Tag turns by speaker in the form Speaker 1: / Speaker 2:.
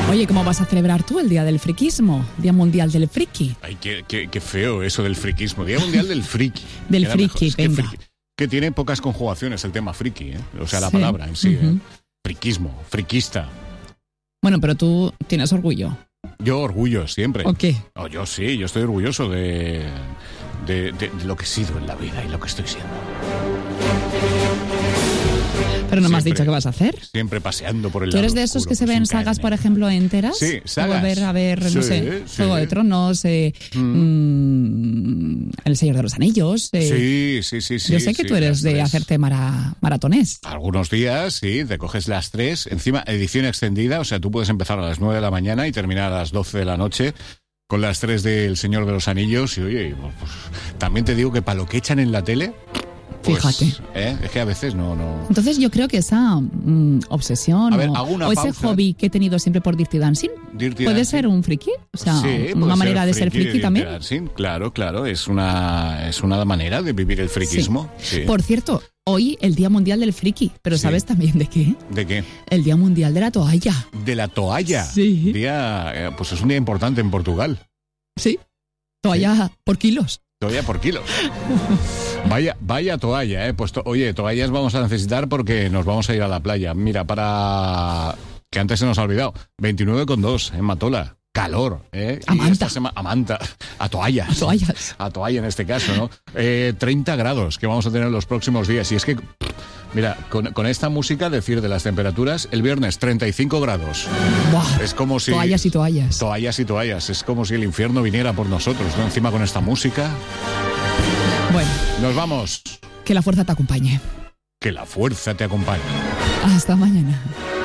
Speaker 1: Oye, ¿cómo vas a celebrar tú el Día del Friquismo? Día Mundial del Friki.
Speaker 2: Ay, qué feo eso del friquismo. Día Mundial del Friki.
Speaker 1: Del friki, venga.
Speaker 2: Que tiene pocas conjugaciones el tema friki, ¿eh? O sea, la palabra en sí.
Speaker 1: Uh-huh.
Speaker 2: Friquismo, friquista.
Speaker 1: Bueno, pero tú tienes orgullo.
Speaker 2: Yo orgullo siempre.
Speaker 1: ¿O qué?
Speaker 2: Oh, yo sí, yo estoy orgulloso de lo que he sido en la vida y lo que estoy siendo.
Speaker 1: Pero no me has dicho qué vas a hacer.
Speaker 2: Siempre paseando por el
Speaker 1: ¿Tú eres
Speaker 2: lado
Speaker 1: de esos
Speaker 2: oscuro,
Speaker 1: que se ven sagas, por ejemplo, enteras?
Speaker 2: Sí, sagas.
Speaker 1: Volver a ver, no sé,
Speaker 2: sí.
Speaker 1: Juego de Tronos, El Señor de los Anillos.
Speaker 2: Sí.
Speaker 1: Yo sé que tú eres de hacerte maratones.
Speaker 2: Algunos días, sí, te coges las 3. Encima, edición extendida, o sea, tú puedes empezar a las 9 de la mañana y terminar a las 12 de la noche con las 3 del Señor de los Anillos. Y oye, pues, también te digo que para lo que echan en la tele... Pues,
Speaker 1: fíjate.
Speaker 2: Es que a veces no...
Speaker 1: Entonces yo creo que esa obsesión o ese hobby que he tenido siempre por Dirty Dancing puede ser un friki, o sea,
Speaker 2: sí,
Speaker 1: una manera de ser friki también.
Speaker 2: Dancing, claro, es una manera de vivir el friquismo. Sí.
Speaker 1: Por cierto, hoy el Día Mundial del Friki, pero ¿sabes también de qué?
Speaker 2: ¿De qué?
Speaker 1: El Día Mundial de la Toalla.
Speaker 2: ¿De la toalla?
Speaker 1: Sí.
Speaker 2: Pues es un día importante en Portugal.
Speaker 1: Sí, toalla por kilos.
Speaker 2: Toalla por kilos. Vaya toalla, ¿eh? Pues oye, toallas vamos a necesitar porque nos vamos a ir a la playa. Mira, para... que antes se nos ha olvidado. 29,2 en Matola. Calor, ¿eh? A manta. A toallas.
Speaker 1: A toallas.
Speaker 2: A toalla en este caso, ¿no? 30 grados que vamos a tener los próximos días. Y es que... Mira, con esta música, decir de las temperaturas, el viernes 35 grados.
Speaker 1: ¡Buah!
Speaker 2: Es como si...
Speaker 1: Toallas y toallas.
Speaker 2: Toallas y toallas. Es como si el infierno viniera por nosotros, ¿no? Encima con esta música.
Speaker 1: Bueno.
Speaker 2: Nos vamos.
Speaker 1: Que la fuerza te acompañe.
Speaker 2: Que la fuerza te acompañe.
Speaker 1: Hasta mañana.